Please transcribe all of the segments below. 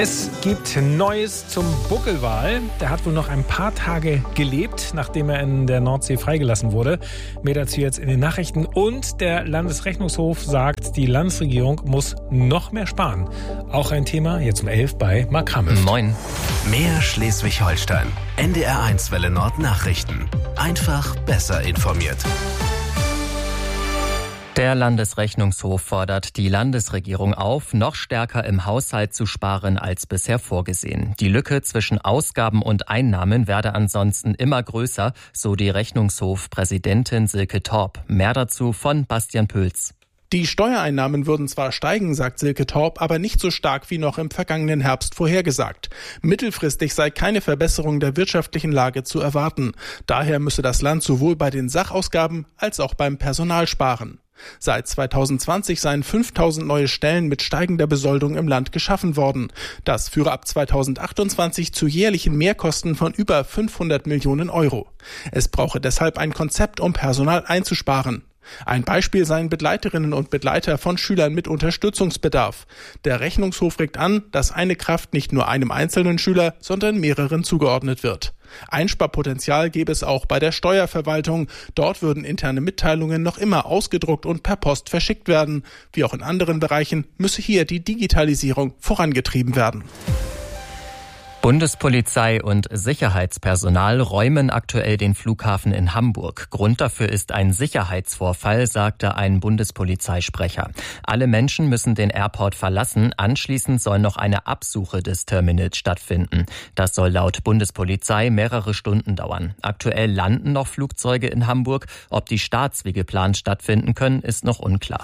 Es gibt Neues zum Buckelwal. Der hat wohl noch ein paar Tage gelebt, nachdem er in der Nordsee freigelassen wurde. Mehr dazu jetzt in den Nachrichten. Und der Landesrechnungshof sagt, die Landesregierung muss noch mehr sparen. Auch ein Thema jetzt um 11 bei Mark Hamill. Moin. Mehr Schleswig-Holstein. NDR1 Welle Nord Nachrichten. Einfach besser informiert. Der Landesrechnungshof fordert die Landesregierung auf, noch stärker im Haushalt zu sparen als bisher vorgesehen. Die Lücke zwischen Ausgaben und Einnahmen werde ansonsten immer größer, so die Rechnungshofpräsidentin Silke Torp. Mehr dazu von Bastian Pölz. Die Steuereinnahmen würden zwar steigen, sagt Silke Torp, aber nicht so stark wie noch im vergangenen Herbst vorhergesagt. Mittelfristig sei keine Verbesserung der wirtschaftlichen Lage zu erwarten. Daher müsse das Land sowohl bei den Sachausgaben als auch beim Personal sparen. Seit 2020 seien 5000 neue Stellen mit steigender Besoldung im Land geschaffen worden. Das führe ab 2028 zu jährlichen Mehrkosten von über 500 Millionen Euro. Es brauche deshalb ein Konzept, um Personal einzusparen. Ein Beispiel seien Begleiterinnen und Begleiter von Schülern mit Unterstützungsbedarf. Der Rechnungshof regt an, dass eine Kraft nicht nur einem einzelnen Schüler, sondern mehreren zugeordnet wird. Einsparpotenzial gäbe es auch bei der Steuerverwaltung. Dort würden interne Mitteilungen noch immer ausgedruckt und per Post verschickt werden. Wie auch in anderen Bereichen müsse hier die Digitalisierung vorangetrieben werden. Bundespolizei und Sicherheitspersonal räumen aktuell den Flughafen in Hamburg. Grund dafür ist ein Sicherheitsvorfall, sagte ein Bundespolizeisprecher. Alle Menschen müssen den Airport verlassen. Anschließend soll noch eine Absuche des Terminals stattfinden. Das soll laut Bundespolizei mehrere Stunden dauern. Aktuell landen noch Flugzeuge in Hamburg. Ob die Starts wie geplant stattfinden können, ist noch unklar.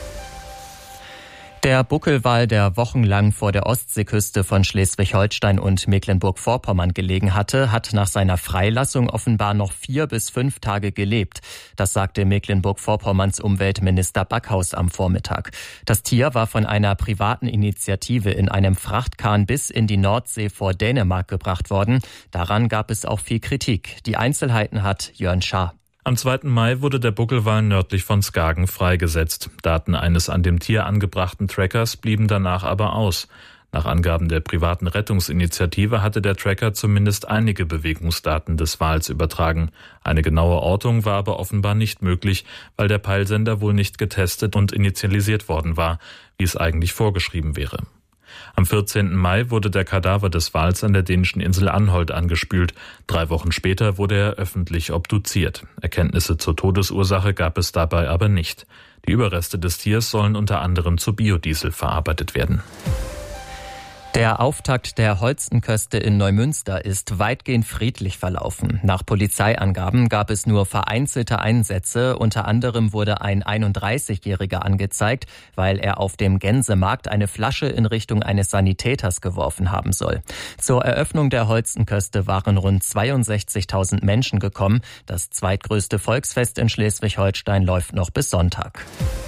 Der Buckelwal, der wochenlang vor der Ostseeküste von Schleswig-Holstein und Mecklenburg-Vorpommern gelegen hatte, hat nach seiner Freilassung offenbar noch 4 bis 5 Tage gelebt. Das sagte Mecklenburg-Vorpommerns Umweltminister Backhaus am Vormittag. Das Tier war von einer privaten Initiative in einem Frachtkahn bis in die Nordsee vor Dänemark gebracht worden. Daran gab es auch viel Kritik. Die Einzelheiten hat Jörn Schaar. Am 2. Mai wurde der Buckelwal nördlich von Skagen freigesetzt. Daten eines an dem Tier angebrachten Trackers blieben danach aber aus. Nach Angaben der privaten Rettungsinitiative hatte der Tracker zumindest einige Bewegungsdaten des Wals übertragen. Eine genaue Ortung war aber offenbar nicht möglich, weil der Peilsender wohl nicht getestet und initialisiert worden war, wie es eigentlich vorgeschrieben wäre. Am 14. Mai wurde der Kadaver des Wals an der dänischen Insel Anholt angespült. 3 Wochen später wurde er öffentlich obduziert. Erkenntnisse zur Todesursache gab es dabei aber nicht. Die Überreste des Tiers sollen unter anderem zu Biodiesel verarbeitet werden. Der Auftakt der Holstenköste in Neumünster ist weitgehend friedlich verlaufen. Nach Polizeiangaben gab es nur vereinzelte Einsätze. Unter anderem wurde ein 31-Jähriger angezeigt, weil er auf dem Gänsemarkt eine Flasche in Richtung eines Sanitäters geworfen haben soll. Zur Eröffnung der Holstenköste waren rund 62.000 Menschen gekommen. Das zweitgrößte Volksfest in Schleswig-Holstein läuft noch bis Sonntag.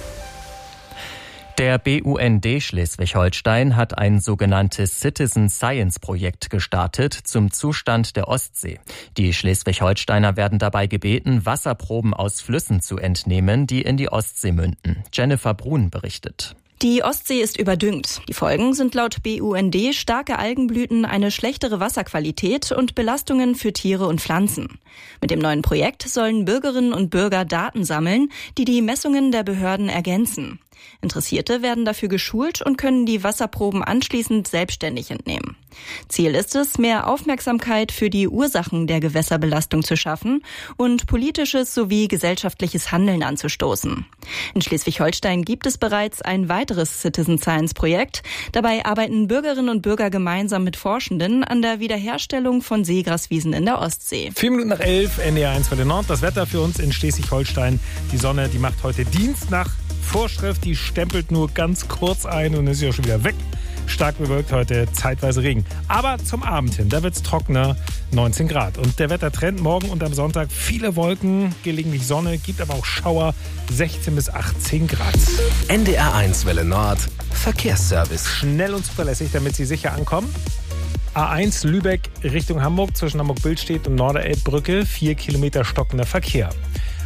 Der BUND Schleswig-Holstein hat ein sogenanntes Citizen Science Projekt gestartet zum Zustand der Ostsee. Die Schleswig-Holsteiner werden dabei gebeten, Wasserproben aus Flüssen zu entnehmen, die in die Ostsee münden. Jennifer Brun berichtet. Die Ostsee ist überdüngt. Die Folgen sind laut BUND starke Algenblüten, eine schlechtere Wasserqualität und Belastungen für Tiere und Pflanzen. Mit dem neuen Projekt sollen Bürgerinnen und Bürger Daten sammeln, die die Messungen der Behörden ergänzen. Interessierte werden dafür geschult und können die Wasserproben anschließend selbstständig entnehmen. Ziel ist es, mehr Aufmerksamkeit für die Ursachen der Gewässerbelastung zu schaffen und politisches sowie gesellschaftliches Handeln anzustoßen. In Schleswig-Holstein gibt es bereits ein weiteres Citizen Science Projekt. Dabei arbeiten Bürgerinnen und Bürger gemeinsam mit Forschenden an der Wiederherstellung von Seegraswiesen in der Ostsee. 4 Minuten nach 11, NDR1 Welle Nord. Das Wetter für uns in Schleswig-Holstein. Die Sonne, die macht heute Dienst nach Vorschrift. Die stempelt nur ganz kurz ein und ist ja schon wieder weg. Stark bewölkt heute, zeitweise Regen. Aber zum Abend hin, da wird's trockener, 19 Grad. Und der Wettertrend morgen und am Sonntag, viele Wolken, gelegentlich Sonne, gibt aber auch Schauer, 16 bis 18 Grad. NDR1 Welle Nord, Verkehrsservice. Schnell und zuverlässig, damit Sie sicher ankommen. A1 Lübeck Richtung Hamburg zwischen Hamburg-Billstedt und Norderelbbrücke, 4 Kilometer stockender Verkehr.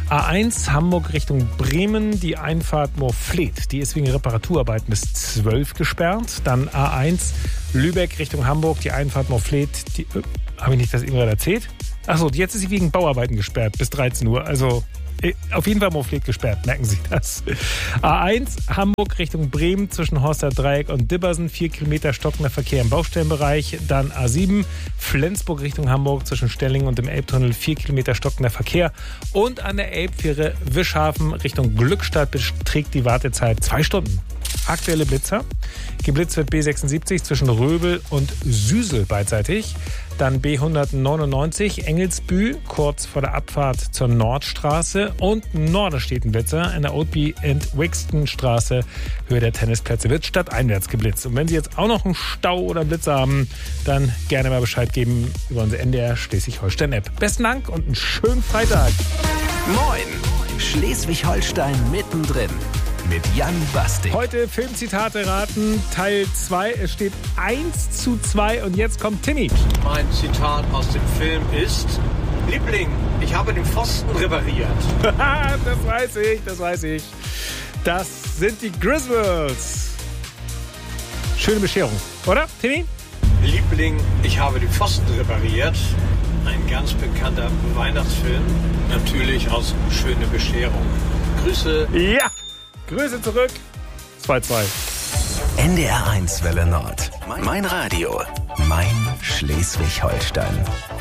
A1 Hamburg Richtung Bremen, die Einfahrt Moorfleet, die ist wegen Reparaturarbeiten bis 12 gesperrt. Dann A1 Lübeck Richtung Hamburg, die Einfahrt Moorfleet, habe ich nicht das eben gerade erzählt? Achso, jetzt ist sie wegen Bauarbeiten gesperrt bis 13 Uhr, also auf jeden Fall Moorfleet gesperrt, merken Sie das. A1 Hamburg Richtung Bremen zwischen Horster Dreieck und Dibbersen, 4 Kilometer stockender Verkehr im Baustellenbereich. Dann A7 Flensburg Richtung Hamburg zwischen Stellingen und dem Elbtunnel, 4 Kilometer stockender Verkehr. Und an der Elbfähre Wischhafen Richtung Glückstadt beträgt die Wartezeit 2 Stunden. Aktuelle Blitzer. Geblitzt wird B76 zwischen Röbel und Süsel beidseitig. Dann B199 Engelsbühl, kurz vor der Abfahrt zur Nordstraße. Und Norderstedt-Blitzer in der Oatby and Wixton Straße, Höhe der Tennisplätze, wird stadteinwärts geblitzt. Und wenn Sie jetzt auch noch einen Stau oder einen Blitzer haben, dann gerne mal Bescheid geben über unsere NDR Schleswig-Holstein-App. Besten Dank und einen schönen Freitag. Moin! Schleswig-Holstein mittendrin. Mit Jan Bastik. Heute Filmzitate raten, Teil 2. Es steht 1:2 und jetzt kommt Timmy. Mein Zitat aus dem Film ist: Liebling, ich habe den Pfosten repariert. Das weiß ich. Das sind die Griswolds. Schöne Bescherung, oder, Timmy? Liebling, ich habe den Pfosten repariert. Ein ganz bekannter Weihnachtsfilm. Natürlich aus Schöne Bescherung. Grüße. Ja! Grüße zurück. 2:2. NDR 1 Welle Nord. Mein Radio. Mein Schleswig-Holstein.